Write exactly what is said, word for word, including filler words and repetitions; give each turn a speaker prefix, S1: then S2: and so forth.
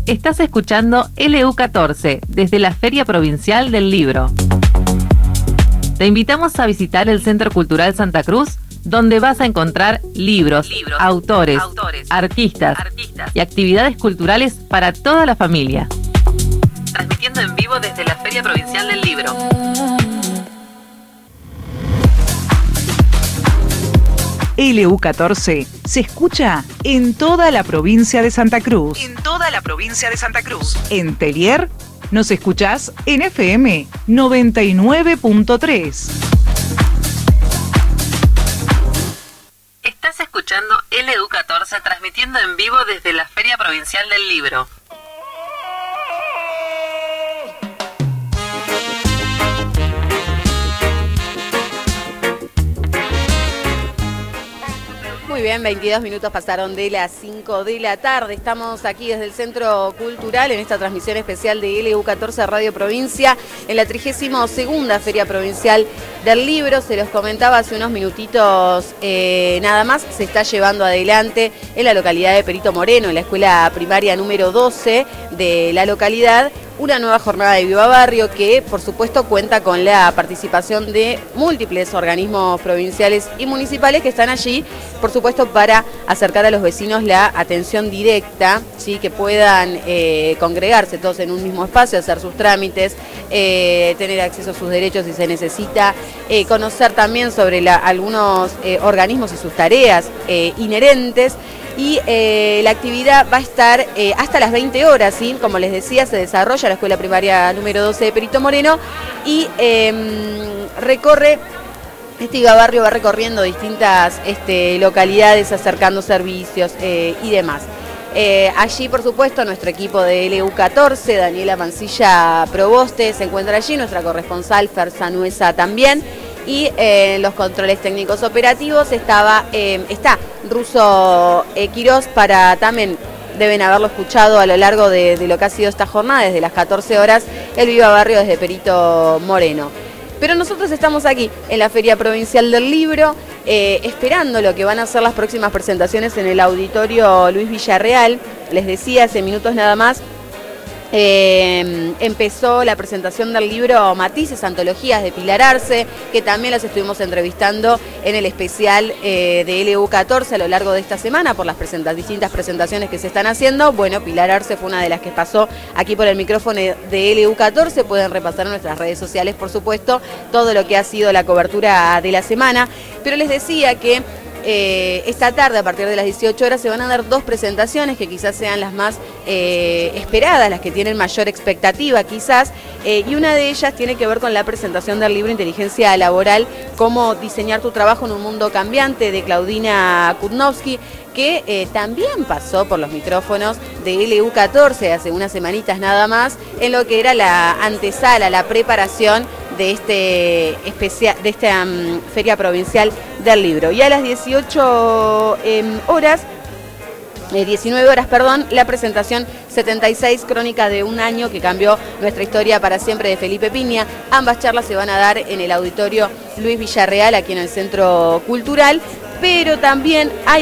S1: Estás escuchando L U catorce desde la Feria Provincial del Libro. Te invitamos a visitar el Centro Cultural Santa Cruz, donde vas a encontrar libros, libros autores, autores artistas, artistas y actividades culturales para toda la familia. Transmitiendo en vivo desde la Feria Provincial del Libro.
S2: L U catorce se escucha en toda la provincia de Santa Cruz.
S3: En toda la provincia de Santa Cruz.
S2: En Tellier nos escuchás en F M noventa y nueve punto tres.
S1: Estás escuchando L U catorce transmitiendo en vivo desde la Feria Provincial del Libro.
S4: Muy bien, veintidós minutos pasaron de las cinco de la tarde. Estamos aquí desde el Centro Cultural en esta transmisión especial de L U catorce Radio Provincia en la trigésima segunda Feria Provincial del Libro. Se los comentaba hace unos minutitos eh, nada más. Se está llevando adelante en la localidad de Perito Moreno, en la escuela primaria número doce de la localidad, una nueva jornada de Viva Barrio que, por supuesto, cuenta con la participación de múltiples organismos provinciales y municipales que están allí, por supuesto, para acercar a los vecinos la atención directa, ¿sí? Que puedan eh, congregarse todos en un mismo espacio, hacer sus trámites, eh, tener acceso a sus derechos si se necesita, eh, conocer también sobre la, algunos eh, organismos y sus tareas eh, inherentes. Y eh, la actividad va a estar eh, hasta las veinte horas, ¿sí? Como les decía, se desarrolla la escuela primaria número doce de Perito Moreno y eh, recorre, este Viva Barrio va recorriendo distintas este, localidades, acercando servicios eh, y demás. Eh, allí, por supuesto, nuestro equipo de L U catorce, Daniela Mancilla Proboste, se encuentra allí, nuestra corresponsal Fer Sanuesa también. Y en eh, los controles técnicos operativos estaba eh, está Russo eh, Quirós, para también deben haberlo escuchado a lo largo de, de lo que ha sido esta jornada, desde las catorce horas, el Viva Barrio desde Perito Moreno. Pero nosotros estamos aquí en la Feria Provincial del Libro, eh, esperando lo que van a ser las próximas presentaciones en el Auditorio Luis Villarreal. Les decía hace minutos nada más, Eh, empezó la presentación del libro Matices, Antologías de Pilar Arce, que también las estuvimos entrevistando en el especial eh, de L U catorce a lo largo de esta semana por las presenta- distintas presentaciones que se están haciendo. Bueno, Pilar Arce fue una de las que pasó aquí por el micrófono de L U catorce. Pueden repasar en nuestras redes sociales, por supuesto, todo lo que ha sido la cobertura de la semana. Pero les decía que Eh, esta tarde, a partir de las dieciocho horas, se van a dar dos presentaciones que quizás sean las más eh, esperadas, las que tienen mayor expectativa quizás, eh, y una de ellas tiene que ver con la presentación del libro Inteligencia Laboral, cómo diseñar tu trabajo en un mundo cambiante, de Claudina Kutnovsky, que eh, también pasó por los micrófonos de L U catorce hace unas semanitas nada más, en lo que era la antesala, la preparación de este especial, de esta um, Feria Provincial del Libro. Y a las dieciocho horas, eh, diecinueve horas, perdón, la presentación setenta y seis, crónica de un año que cambió nuestra historia para siempre, de Felipe Piña. Ambas charlas se van a dar en el Auditorio Luis Villarreal, aquí en el Centro Cultural, pero también hay